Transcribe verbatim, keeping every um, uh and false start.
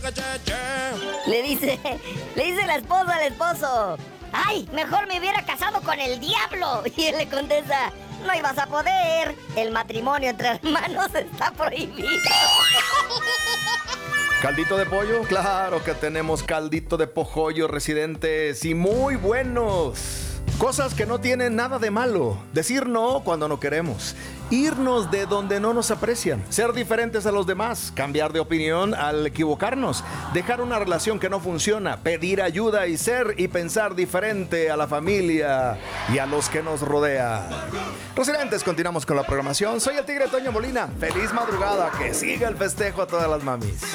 Le dice, le dice la esposa al esposo: ¡ay, mejor me hubiera casado con el diablo! Y él le contesta: no ibas a poder, el matrimonio entre hermanos está prohibido. ¿Caldito de pollo? Claro que tenemos caldito de pojollo, residentes, y muy buenos. Cosas que no tienen nada de malo. Decir no cuando no queremos. Irnos de donde no nos aprecian. Ser diferentes a los demás. Cambiar de opinión al equivocarnos. Dejar una relación que no funciona. Pedir ayuda y ser y pensar diferente a la familia y a los que nos rodean. Residentes, continuamos con la programación. Soy el Tigre Toño Molina. Feliz madrugada. Que siga el festejo a todas las mamis.